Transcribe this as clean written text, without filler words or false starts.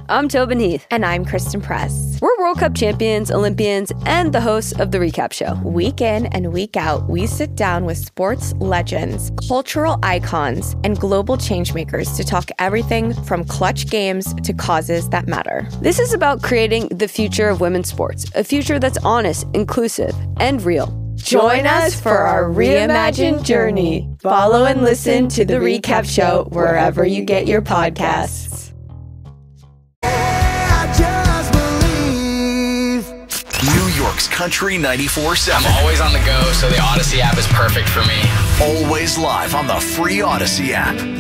I'm Tobin Heath. And I'm Kristen Press. We're World Cup champions, Olympians, and the hosts of The Recap Show. Week in and week out, we sit down with sports legends, cultural icons, and global changemakers to talk everything from clutch games to causes that matter. This is about creating the future of women's sports, a future that's honest, inclusive, and real. Join us for our reimagined journey. Follow and listen to The Recap Show wherever you get your podcasts. New York's Country 94.7. I'm always on the go, so the Odyssey app is perfect for me. Always live on the free Odyssey app.